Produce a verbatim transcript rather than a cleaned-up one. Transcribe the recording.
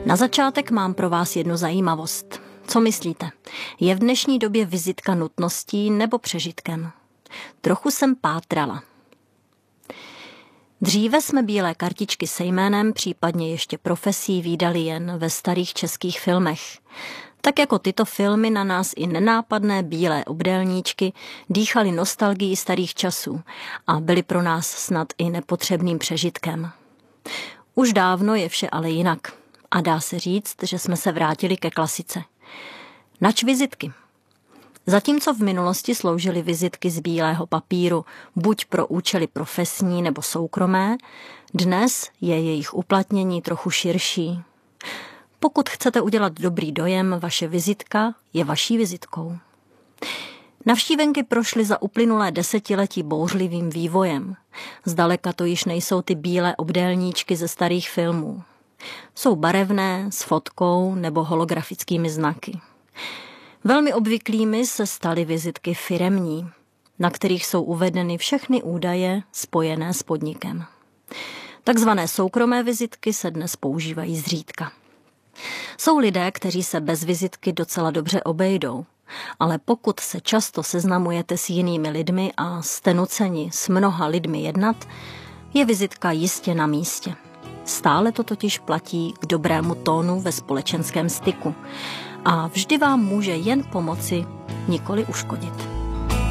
Na začátek mám pro vás jednu zajímavost. Co myslíte? Je v dnešní době vizitka nutností nebo přežitkem? Trochu jsem pátrala. Dříve jsme bílé kartičky se jménem, případně ještě profesí vídali jen ve starých českých filmech. Tak jako tyto filmy na nás i nenápadné bílé obdélníčky dýchaly nostalgii starých časů a byly pro nás snad i nepotřebným přežitkem. Už dávno je vše ale jinak a dá se říct, že jsme se vrátili ke klasice. Nač vizitky? Zatímco v minulosti sloužily vizitky z bílého papíru buď pro účely profesní nebo soukromé, dnes je jejich uplatnění trochu širší. Pokud chcete udělat dobrý dojem, vaše vizitka je vaší vizitkou. Navštívenky prošly za uplynulé desetiletí bouřlivým vývojem. Zdaleka to již nejsou ty bílé obdélníčky ze starých filmů. Jsou barevné, s fotkou nebo holografickými znaky. Velmi obvyklými se staly vizitky firemní, na kterých jsou uvedeny všechny údaje spojené s podnikem. Takzvané soukromé vizitky se dnes používají zřídka. Jsou lidé, kteří se bez vizitky docela dobře obejdou, ale pokud se často seznamujete s jinými lidmi a jste nuceni s mnoha lidmi jednat, je vizitka jistě na místě. Stále to totiž platí k dobrému tónu ve společenském styku a vždy vám může jen pomoci, nikoli uškodit.